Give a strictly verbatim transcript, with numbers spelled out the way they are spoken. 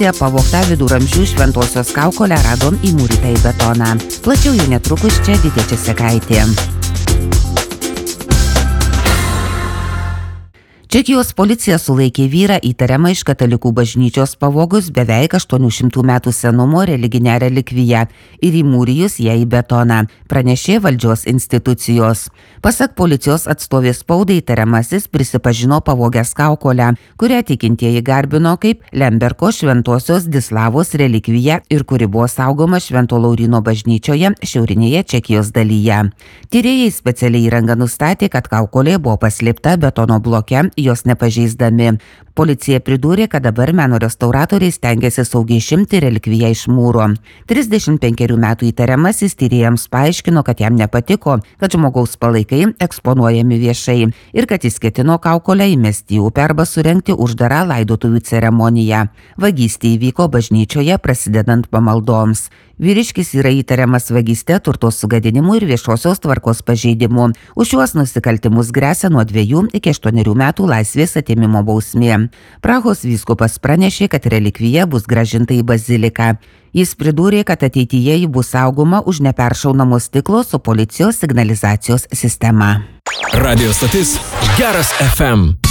policija pavogtą viduramžių šventosios kaukolę rado įmūrytą į betoną. Plačiau jau netrukus čia Didė Česekaitė. Čekijos policija sulaikė vyrą įtariamą iš katalikų bažnyčios pavogus beveik aštuonių šimtų metų senumo religinę relikviją ir įmūrijus ją į betoną, pranešė valdžios institucijos. Pasak policijos atstovės spaudai, įtariamasis prisipažino pavogęs kaukolę, kurią tikintieji garbino kaip Lemberko šventosios Dislavos relikviją ir kuri buvo saugoma Švento Lauryno bažnyčioje šiaurinėje Čekijos dalyje. Tyrėjai specialiai įranga nustatė, kad kaukolė buvo paslėpta betono bloke, jos nepažeisdami. Policija pridūrė, kad dabar meno restauratoriai stengiasi saugiai išimti relikviją iš mūro. trisdešimt penkerių metų įtariamasis tyrėjams paaiškino, kad jam nepatiko, kad žmogaus palaikai eksponuojami viešai ir kad jis ketino kaukolę įmesti į upę arba surengti uždarą laidotuvių ceremoniją. Vagystė įvyko bažnyčioje prasidedant pamaldoms. Vyriškis yra įtariamas vagyste, turto sugadinimu ir viešosios tvarkos pažeidimu. Už šiuos nusikaltimus gresia nuo dviejų iki aštuonerių metų laisvės atėmimo bausmė. Prahos vyskupas pranešė, kad relikvija bus grąžinta į baziliką. Jis pridūrė, kad ateityje ji bus saugoma už neperšaunamo stiklo su policijos signalizacijos sistema. Radio stotis Geras F M.